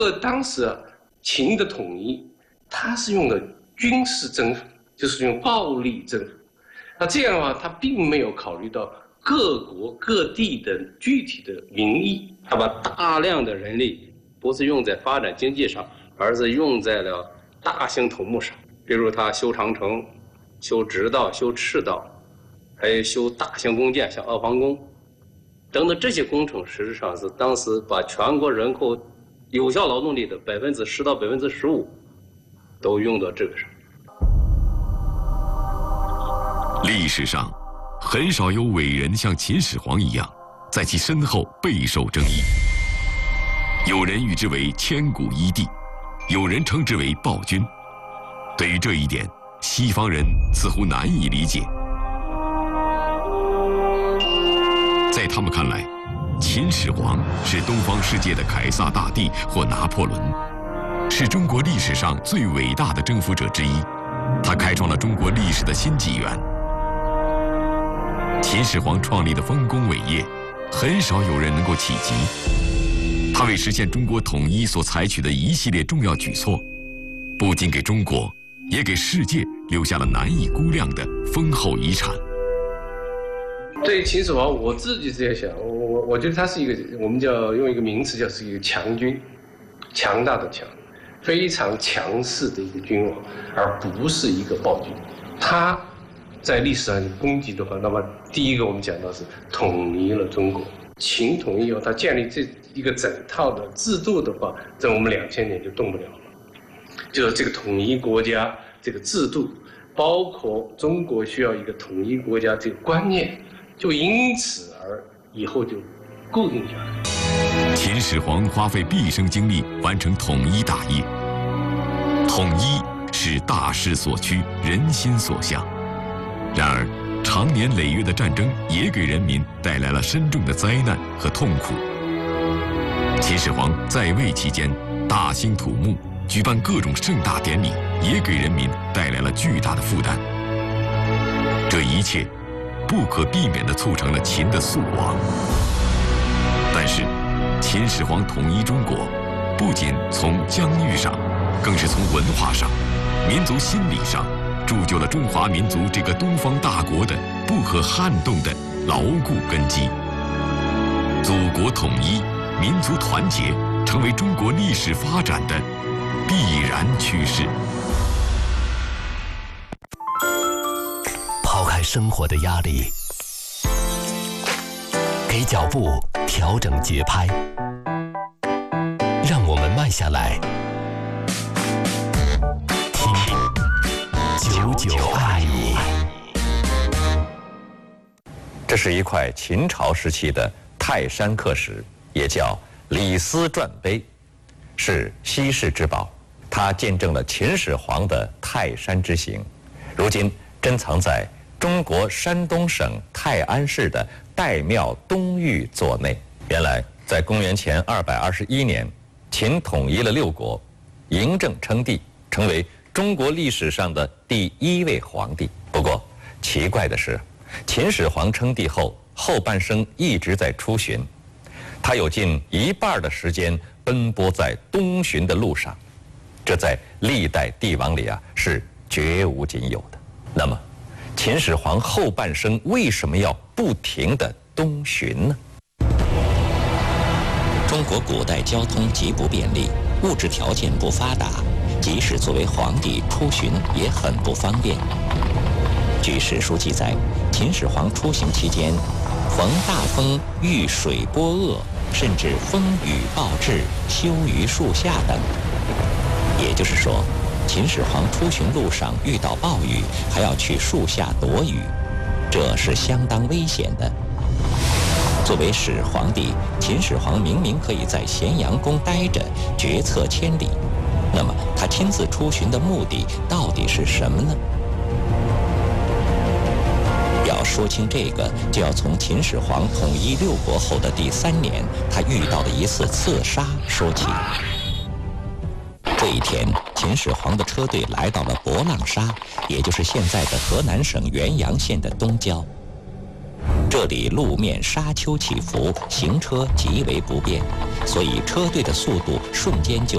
当时啊，秦的统一，它是用的军事征服，就是用暴力征服。那这样的话，他并没有考虑到各国各地的具体的民意，他把大量的人力不是用在发展经济上，而是用在了大型土木上，比如他修长城、修直道、修赤道，还有修大型工建，像阿房宫等等这些工程，实质上是当时把全国人口有效劳动力的10%到15%都用到这个上。 历史上很少有伟人像秦始皇一样，在其身后备受争议。有人誉之为千古一帝，有人称之为暴君。对于这一点，西方人似乎难以理解。在他们看来，秦始皇是东方世界的凯撒大帝或拿破仑，是中国历史上最伟大的征服者之一。他开创了中国历史的新纪元。秦始皇创立的丰功伟业，很少有人能够企及。他为实现中国统一所采取的一系列重要举措，不仅给中国，也给世界留下了难以估量的丰厚遗产。 对于秦始皇，我自己是在想，我觉得他是一个，我们叫用一个名词叫是一个强军，强大的强，非常强势的一个君王，而不是一个暴君。他在历史上功绩的话，那么第一个我们讲到是统一了中国。秦统一以后，他建立这一个整套的制度的话，在我们2000年就动不了了。就是这个统一国家这个制度，包括中国需要一个统一国家这个观念，就因此而以后就固定下来。 秦始皇花费毕生精力完成统一大业，统一是大势所趋，人心所向。然而，长年累月的战争也给人民带来了深重的灾难和痛苦。秦始皇在位期间，大兴土木，举办各种盛大典礼，也给人民带来了巨大的负担。这一切不可避免地促成了秦的速亡。但是，秦始皇统一中国，不仅从疆域上，更是从文化上、民族心理上，铸就了中华民族这个东方大国的不可撼动的牢固根基。祖国统一、民族团结，成为中国历史发展的必然趋势。 抛开生活的压力，给脚步调整节拍，让我们慢下来，听久久爱你。 这是一块秦朝时期的泰山刻石，也叫李斯传碑，是稀世之宝。它见证了秦始皇的泰山之行，如今珍藏在中国山东省泰安市的岱庙东御座内。原来，在公元前221年，秦统一了6国，嬴政称帝，成为中国历史上的第1位皇帝。不过，奇怪的是，秦始皇称帝后，后半生一直在出巡，他有近一半的时间奔波在东巡的路上，这在历代帝王里是绝无仅有的。那么，秦始皇后半生为什么要不停地东巡呢？ 中国古代交通极不便利，物质条件不发达，即使作为皇帝出巡也很不方便。据史书记载，秦始皇出行期间，逢大风遇水波恶，甚至风雨暴至，休于树下等。也就是说，秦始皇出巡路上遇到暴雨，还要去树下躲雨，这是相当危险的。作为始皇帝，秦始皇明明可以在咸阳宫待着，决策千里，那么他亲自出巡的目的到底是什么呢？要说清这个，就要从秦始皇统一6国后的第3年，他遇到的一次刺杀说起。这一天，秦始皇的车队来到了博浪沙，也就是现在的河南省原阳县的东郊。这里路面沙丘起伏，行车极为不便，所以车队的速度瞬间就